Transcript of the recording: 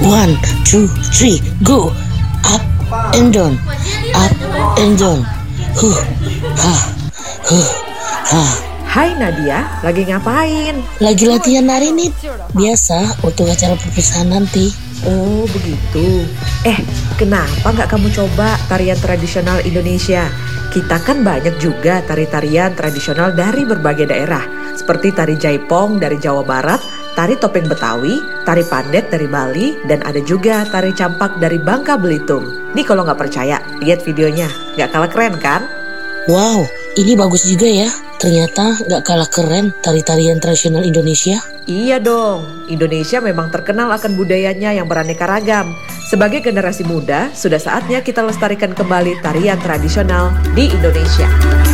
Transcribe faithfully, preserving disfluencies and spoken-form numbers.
One, two, three, go. Up and down, up and down. Huh, ha, huh, ha. Hai Nadia, lagi ngapain? Lagi latihan nari nih. Biasa untuk acara perpisahan nanti. Oh begitu. Eh, kenapa nggak kamu coba tarian tradisional Indonesia? Kita kan banyak juga tari-tarian tradisional dari berbagai daerah. Seperti tari jaipong dari Jawa Barat, tari topeng Betawi, tari pandet dari Bali, dan ada juga tari campak dari Bangka Belitung. Nih kalau nggak percaya, lihat videonya. Nggak kalah keren kan? Wow, ini bagus juga ya. Ternyata nggak kalah keren tari-tarian tradisional Indonesia. Iya dong, Indonesia memang terkenal akan budayanya yang beraneka ragam. Sebagai generasi muda, sudah saatnya kita lestarikan kembali tarian tradisional di Indonesia.